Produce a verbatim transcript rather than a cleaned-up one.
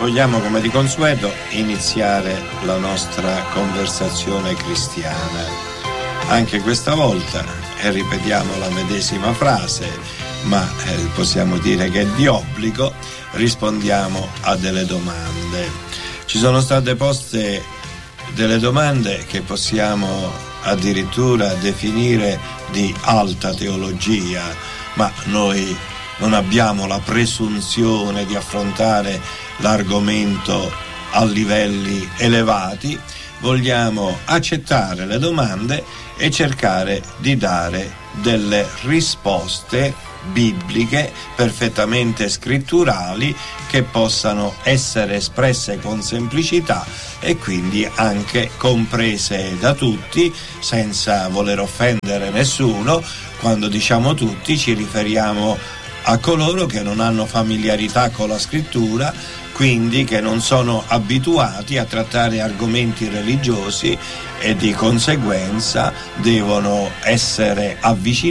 vogliamo, come di consueto, iniziare la nostra conversazione cristiana. Anche questa volta, e ripetiamo la medesima frase, ma eh, possiamo dire che è di obbligo, rispondiamo a delle domande. Ci sono state poste delle domande che possiamo addirittura definire di alta teologia, ma noi non abbiamo la presunzione di affrontare l'argomento a livelli elevati, vogliamo accettare le domande e cercare di dare delle risposte bibliche perfettamente scritturali che possano essere espresse con semplicità e quindi anche comprese da tutti, senza voler offendere nessuno. Quando diciamo tutti ci riferiamo a coloro che non hanno familiarità con la scrittura, quindi che non sono abituati a trattare argomenti religiosi e di conseguenza devono essere avvicinati